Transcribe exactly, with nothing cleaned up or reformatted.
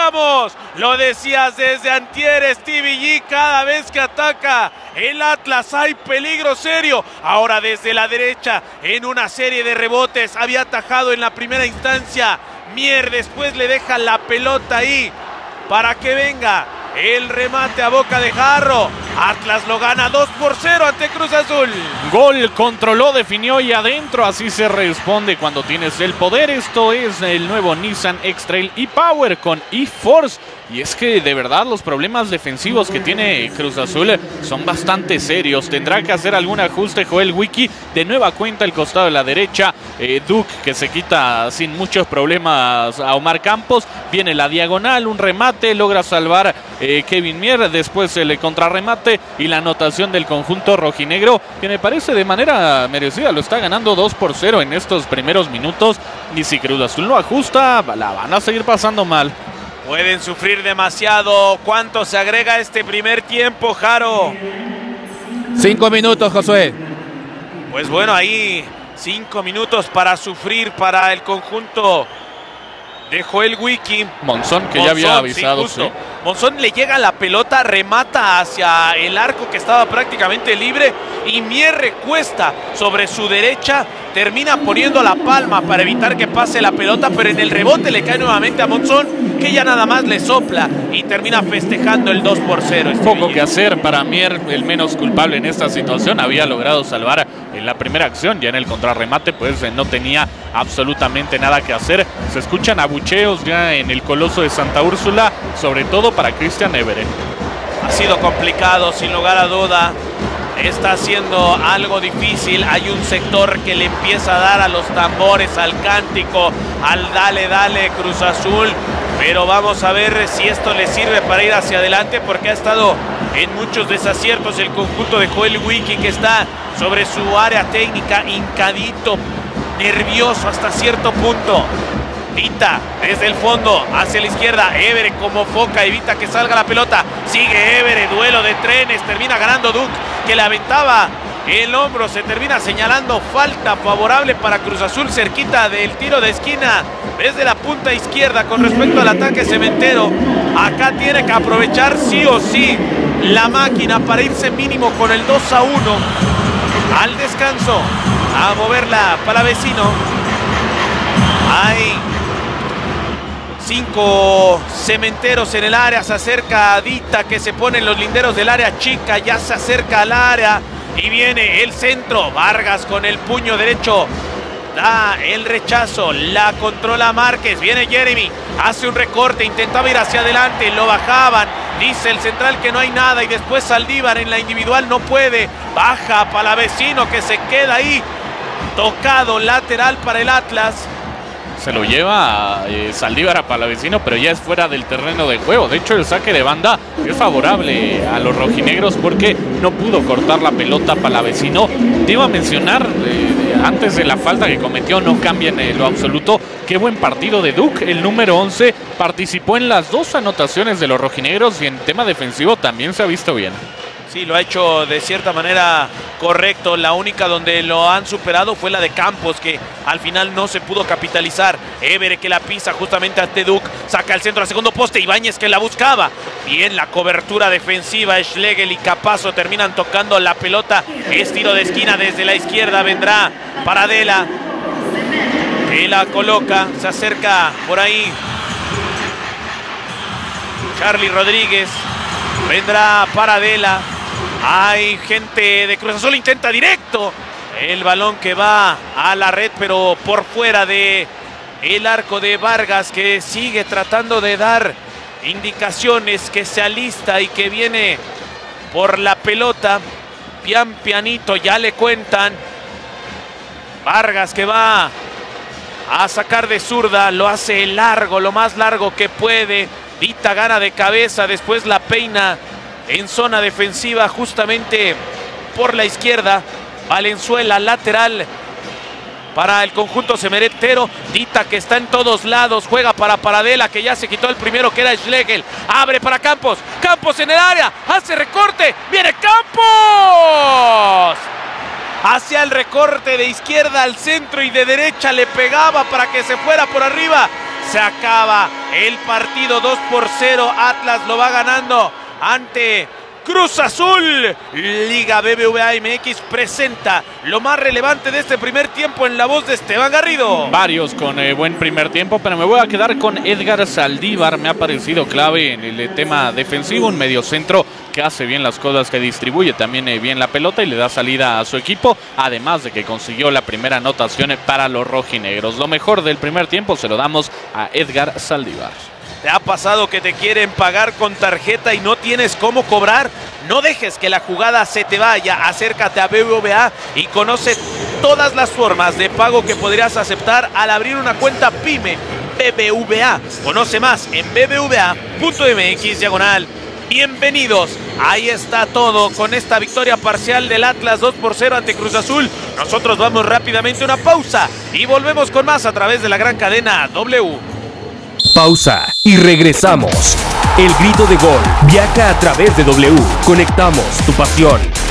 decíamos, lo decías desde antier, Stevie G, cada vez que ataca el Atlas hay peligro serio. Ahora desde la derecha, en una serie de rebotes, había atajado en la primera instancia Mier, después le deja la pelota ahí para que venga el remate a boca de jarro. Atlas lo gana dos por cero ante Cruz Azul. Gol, controló, definió y adentro. Así se responde cuando tienes el poder. Esto es el nuevo Nissan X-Trail e-Power con e-Force. Y es que de verdad los problemas defensivos que tiene Cruz Azul son bastante serios. Tendrá que hacer algún ajuste Joel Wiki. De nueva cuenta el costado de la derecha. Eh, Duke que se quita sin muchos problemas a Omar Campos. Viene la diagonal, un remate, logra salvar eh, Kevin Mier. Después el contrarremate y la anotación del conjunto rojinegro, que me parece de manera merecida. Lo está ganando dos por cero en estos primeros minutos. Y si Cruz Azul no ajusta, la van a seguir pasando mal. Pueden sufrir demasiado. ¿Cuánto se agrega a este primer tiempo, Jaro? Cinco minutos, Josué. Pues bueno, ahí cinco minutos para sufrir para el conjunto de Joel Wiki. Monzón, que Monzón, ya había avisado. Sí, sí. Monzón le llega la pelota, remata hacia el arco que estaba prácticamente libre y Mier recuesta sobre su derecha, termina poniendo la palma para evitar que pase la pelota, pero en el rebote le cae nuevamente a Monzón, que ya nada más le sopla y termina festejando el dos por cero. Este Poco que hacer para Mier, el menos culpable en esta situación. Había logrado salvar en la primera acción, ya en el contrarremate pues no tenía absolutamente nada que hacer. Se escuchan abucheos ya en el Coloso de Santa Úrsula, sobre todo para Christian Everen. Ha sido complicado, sin lugar a duda. Está haciendo algo difícil. Hay un sector que le empieza a dar a los tambores, al cántico, al dale, dale Cruz Azul. Pero vamos a ver si esto le sirve para ir hacia adelante, porque ha estado en muchos desaciertos el conjunto de Joel Wiki, que está sobre su área técnica, hincadito, nervioso hasta cierto punto. Vita desde el fondo hacia la izquierda, Evere como foca, evita que salga la pelota, sigue Evere, duelo de trenes, termina ganando Duke, que le aventaba el hombro, se termina señalando falta favorable para Cruz Azul, cerquita del tiro de esquina desde la punta izquierda. Con respecto al ataque cementero, acá tiene que aprovechar sí o sí la máquina para irse mínimo con el dos a uno al descanso, a moverla para vecino. Hay cinco cementeros en el área, se acerca a Dita, que se pone en los linderos del área chica, ya se acerca al área y viene el centro. Vargas con el puño derecho da el rechazo, la controla Márquez, viene Jeremy, hace un recorte, intentaba ir hacia adelante, lo bajaban, dice el central que no hay nada y después Saldívar en la individual no puede, baja Palavecino que se queda ahí, tocado lateral para el Atlas. Se lo lleva eh, Saldívar a Palavecino, pero ya es fuera del terreno de juego. De hecho, el saque de banda es favorable a los rojinegros porque no pudo cortar la pelota Palavecino. Te iba a mencionar, eh, antes de la falta que cometió, no cambia en lo absoluto. Qué buen partido de Duke, el número once. Participó en las dos anotaciones de los rojinegros y en tema defensivo también se ha visto bien. Sí, lo ha hecho de cierta manera correcto. La única donde lo han superado fue la de Campos, que al final no se pudo capitalizar. Evere que la pisa justamente ante Duke, saca el centro al segundo poste, Ibáñez que la buscaba. Bien la cobertura defensiva, Schlegel y Capazo terminan tocando la pelota. Es tiro de esquina desde la izquierda, vendrá Paradela, que la coloca, se acerca por ahí Charlie Rodríguez, vendrá Paradela. Hay gente de Cruz Azul, intenta directo el balón que va a la red, pero por fuera de el arco de Vargas, que sigue tratando de dar indicaciones, que se alista y que viene por la pelota. Pian pianito, ya le cuentan. Vargas que va a sacar de zurda, lo hace largo, lo más largo que puede. Dita gana de cabeza, después la peina en zona defensiva justamente por la izquierda. Valenzuela lateral para el conjunto cementero. Dita que está en todos lados, juega para Paradela, que ya se quitó el primero, que era Schlegel. Abre para Campos, Campos en el área, hace recorte, viene Campos hacia el recorte de izquierda al centro y de derecha le pegaba para que se fuera por arriba. Se acaba el partido, dos por cero. Atlas lo va ganando ante Cruz Azul. Liga B B V A M X presenta lo más relevante de este primer tiempo en la voz de Esteban Garrido. Varios con eh, buen primer tiempo, pero me voy a quedar con Edgar Saldívar. Me ha parecido clave en el tema defensivo, un mediocentro que hace bien las cosas, que distribuye también eh, bien la pelota y le da salida a su equipo, además de que consiguió la primera anotación para los rojinegros. Lo mejor del primer tiempo se lo damos a Edgar Saldívar. ¿Te ha pasado que te quieren pagar con tarjeta y no tienes cómo cobrar? No dejes que la jugada se te vaya. Acércate a B B V A y conoce todas las formas de pago que podrías aceptar al abrir una cuenta PYME B B V A. Conoce más en b b v a punto m x diagonal. Bienvenidos. Ahí está todo con esta victoria parcial del Atlas dos por cero ante Cruz Azul. Nosotros vamos rápidamente a una pausa y volvemos con más a través de la gran cadena W. Pausa y regresamos. El grito de gol viaja a través de W. Conectamos tu pasión.